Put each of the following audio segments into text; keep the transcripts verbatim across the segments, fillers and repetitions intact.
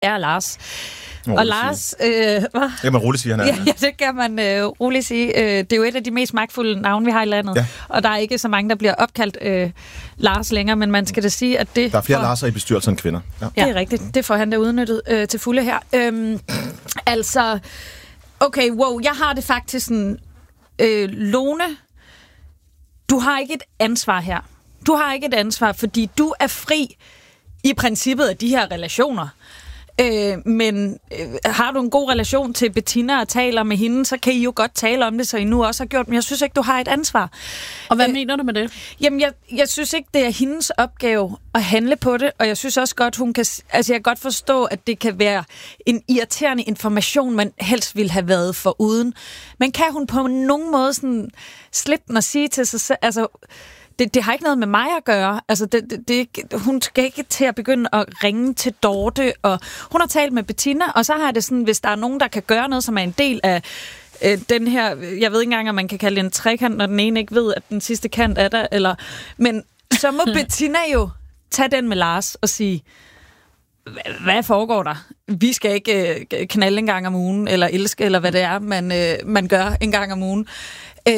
er Lars. Nå, og Lars... Øh, hvad? Det kan man roligt sige, han er. Ja, ja, det kan man øh, roligt sige. Øh, det er jo et af de mest magtfulde navne, vi har i landet. Ja. Og der er ikke så mange, der bliver opkaldt øh, Lars længere, men man skal da sige, at det... Der er flere for... Larser i bestyrelsen end kvinder. Ja. ja, det er rigtigt. Det får han da udnyttet øh, til fulde her. Øhm, altså... Okay, wow, jeg har det faktisk sådan... Øh, Lone, du har ikke et ansvar her. Du har ikke et ansvar, fordi du er fri i princippet af de her relationer. Øh, men øh, har du en god relation til Bettina og taler med hende, så kan I jo godt tale om det, så I nu også har gjort. Men jeg synes ikke, du har et ansvar. Og hvad øh, mener du med det? Jamen, jeg, jeg synes ikke, det er hendes opgave at handle på det, og jeg synes også godt, hun kan... Altså, jeg kan godt forstå, at det kan være en irriterende information, man helst ville have været foruden. Men kan hun på nogen måde sådan slippe den og sige til sig selv... Altså, Det, det har ikke noget med mig at gøre. Altså, det, det, det, hun skal ikke til at begynde at ringe til Dorte, og hun har talt med Bettina, og så har det sådan, hvis der er nogen, der kan gøre noget, som er en del af øh, den her, jeg ved ikke engang, om man kan kalde det en trekant, når den ene ikke ved, at den sidste kant er der, eller, men så må Bettina jo tage den med Lars og sige, hvad foregår der? Vi skal ikke øh, knalde en gang om ugen, eller elske, eller hvad det er, man, øh, man gør en gang om ugen. Øh,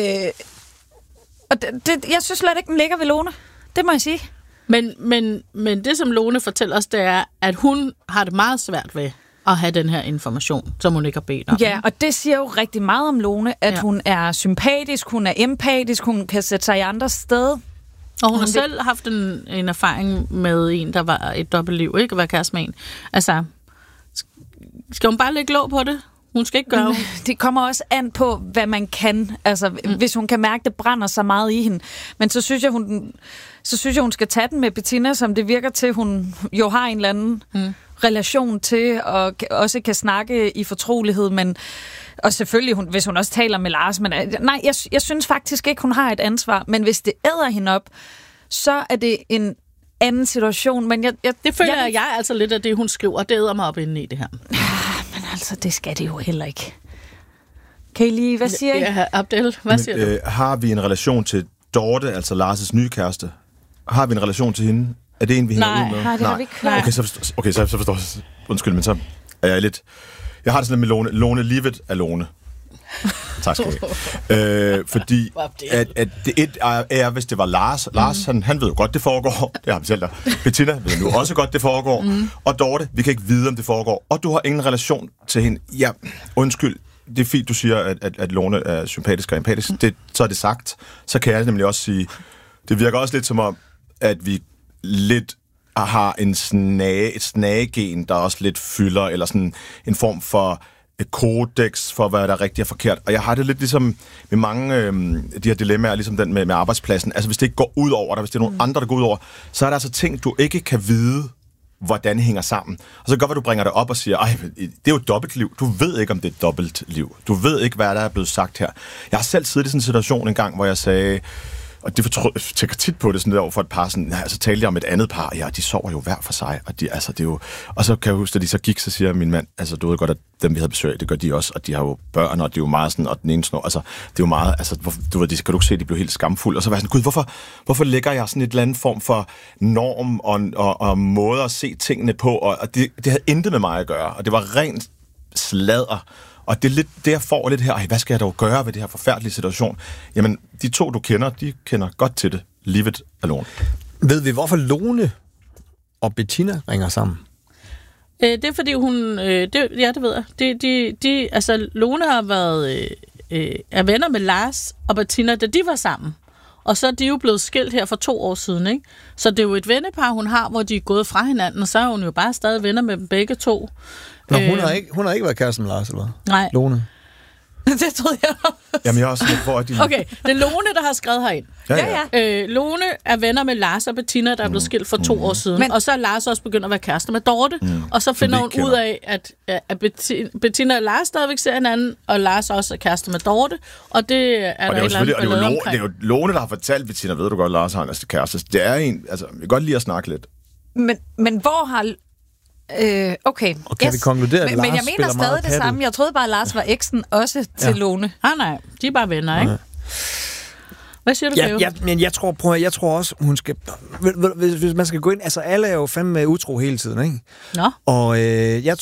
Og det, det, jeg synes slet ikke, den ligger ved Lone. Det må jeg sige. Men, men, men det, som Lone fortæller os, det er, at hun har det meget svært ved at have den her information, som hun ikke har bedt om. Ja, og det siger jo rigtig meget om Lone, at ja. Hun er sympatisk, hun er empatisk, hun kan sætte sig i andre steder. Og hun har selv haft en, en erfaring med en, der var et dobbeltliv, ikke? At være kæreste med en. Altså, skal hun bare lægge låg på det? Hun skal ikke gøre det. Det kommer også an på, hvad man kan. Altså, mm. hvis hun kan mærke, det brænder så meget i hende. Men så synes jeg, hun, så synes jeg, hun skal tage den med Bettina, som det virker til, hun jo har en eller anden mm. relation til, og også kan snakke i fortrolighed. Men, og selvfølgelig, hun, hvis hun også taler med Lars. Men nej, jeg, jeg synes faktisk ikke, hun har et ansvar. Men hvis det æder hende op, så er det en anden situation. Men jeg, jeg, det føler jeg, jeg, jeg altså lidt af det, hun skriver. Det æder mig op inde i det her. Men altså, det skal det jo heller ikke. Kan I lige, hvad siger I? Ja, Abdel, hvad siger Men, du? Øh, har vi en relation til Dorte, altså Lars' nye kæreste? Har vi en relation til hende? Er det en, vi hænger ud med? Nej, det har vi ikke hørt. Okay, så forstår, okay, så, så forstår undskyld, men så er jeg lidt... Jeg har det sådan lidt med Lone. Lone, livet er Lone. Tak skal du have. Øh, fordi at, at det et er, er, hvis det var Lars. Lars, mm. han, han ved jo godt, det foregår. Det har han selv der. Bettina ved nu også godt, det foregår. Mm. Og Dorte, vi kan ikke vide, om det foregår. Og du har ingen relation til hende. Ja, undskyld. Det er fint, du siger, at, at, at Lone er sympatisk og empatisk. Mm. Det, så er det sagt. Så kan jeg nemlig også sige, det virker også lidt som om, at vi lidt har en snage, et snagegen, der også lidt fylder, eller sådan en form for kodex for, hvad der er rigtigt og forkert. Og jeg har det lidt ligesom med mange øh, de her dilemmaer, ligesom den med, med arbejdspladsen. Altså, hvis det ikke går ud over dig, hvis det er nogle mm. andre, der går ud over, så er der altså ting, du ikke kan vide, hvordan det hænger sammen. Og så kan det godt være, du bringer det op og siger, ej, det er jo et dobbeltliv. Du ved ikke, om det er et dobbeltliv. Du ved ikke, hvad der er blevet sagt her. Jeg har selv siddet i sådan en situation en gang, hvor jeg sagde, og det fortrød, jeg tænker tit på det sådan der for et par, sådan, ja, så talte jeg om et andet par, ja, de sover jo hver for sig, og, de, altså, det er jo, og så kan jeg huske, at de så gik, så siger min mand, altså du ved godt, at dem vi havde besøgt, det gør de også, og de har jo børn, og det er jo meget sådan, og den ene snor, altså det er jo meget, altså du ved, de, kan du ikke se, de blev helt skamfulde, og så var jeg sådan, gud, hvorfor, hvorfor lægger jeg sådan et eller andet form for norm og, og, og måde at se tingene på, og, og det, det havde intet med mig at gøre, og det var rent sladder. Og det er lidt det, jeg får lidt her. Ej, hvad skal jeg dog gøre ved det her forfærdelige situation? Jamen, de to, du kender, de kender godt til det. Leave it alone. Ved vi, hvorfor Lone og Bettina ringer sammen? Øh, det er, fordi hun... Øh, det, ja, det ved jeg. De, de, de, altså, Lone har været... Øh, øh, er venner med Lars og Bettina, da de var sammen. Og så er de jo blevet skilt her for to år siden, ikke? Så det er jo et vennepar, hun har, hvor de er gået fra hinanden, og så er hun jo bare stadig venner med dem begge to. Nå, hun, har ikke, hun har ikke været kæreste med Lars, eller hvad? Nej. Lone. Det troede jeg også. Jamen, jeg er også lidt for, at de... Okay, det er Lone, der har skrevet herind. Ja, ja. Øh, Lone er venner med Lars og Bettina, der er blevet skilt for to mm. år siden. Men... Og så er Lars også begyndt at være kæreste med Dorte. Mm. Og så finder hun ud af, at, at Bettina og Lars stadigvæk ser hinanden, og Lars også er kæreste med Dorte. Og det er og der det er et eller andet og det er, jo Lone, omkring. det er jo Lone, der har fortalt Bettina, ved du godt, Lars har en kæreste. Det er en... Altså, jeg kan godt lide at snakke lidt. Men, men hvor har... Øh, okay. Og kan yes. vi konkludere, at men, Lars men jeg mener stadig det samme. Jeg troede bare, at Lars var eksen også til ja. Lone. Ah, nej, de er bare venner, ikke? Hvad siger du, Ja, Greve? ja, men jeg tror, prøv, at- jeg tror også, hun skal... Hvis, hvis man skal gå ind... Altså, alle er jo fandme utro hele tiden, ikke? Nå. Og øh, jeg